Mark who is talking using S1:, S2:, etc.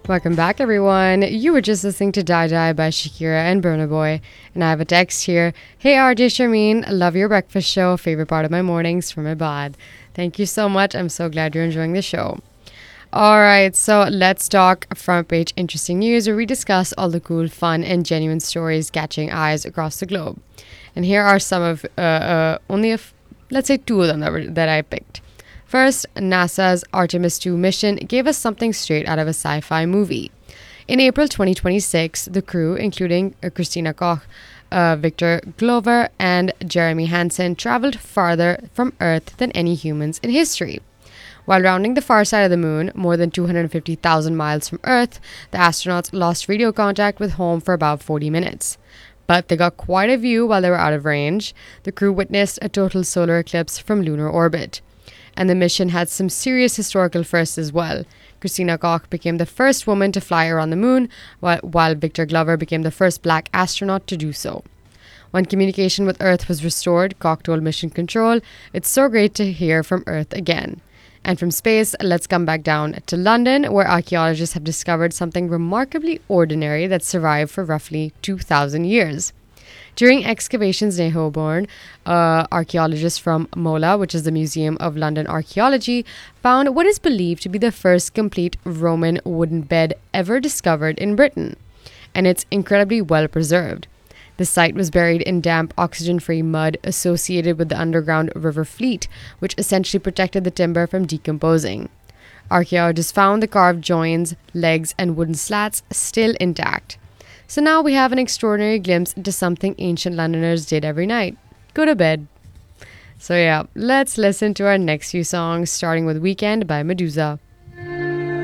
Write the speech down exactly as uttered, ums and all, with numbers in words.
S1: Welcome back, everyone. You were just listening to Die Die by Shakira and Burna Boy. And I have a text here. Hey, R J Sharmeen, love your breakfast show. Favorite part of my mornings from Ibad. Thank you so much. I'm so glad you're enjoying the show. All right, so let's talk front page interesting news where we discuss all the cool, fun, and genuine stories catching eyes across the globe. And here are some of, uh, uh, only, a f- let's say two of them that, were, that I picked. First, NASA's Artemis two mission gave us something straight out of a sci-fi movie. In April twenty twenty-six, the crew, including uh, Christina Koch, uh, Victor Glover, and Jeremy Hansen, traveled farther from Earth than any humans in history. While rounding the far side of the moon, more than two hundred fifty thousand miles from Earth, the astronauts lost radio contact with home for about forty minutes. But they got quite a view while they were out of range. The crew witnessed a total solar eclipse from lunar orbit. And the mission had some serious historical firsts as well. Christina Koch became the first woman to fly around the moon, while, while Victor Glover became the first black astronaut to do so. When communication with Earth was restored, Koch told Mission Control, "It's so great to hear from Earth again." And from space, let's come back down to London, where archaeologists have discovered something remarkably ordinary that survived for roughly two thousand years. During excavations near Holborn, uh, archaeologists from MOLA, which is the Museum of London Archaeology, found what is believed to be the first complete Roman wooden bed ever discovered in Britain. And it's incredibly well preserved. The site was buried in damp, oxygen-free mud associated with the underground River Fleet, which essentially protected the timber from decomposing. Archaeologists found the carved joins, legs, and wooden slats still intact. So now we have an extraordinary glimpse into something ancient Londoners did every night: go to bed. So yeah, let's listen to our next few songs, starting with Weekend by Medusa.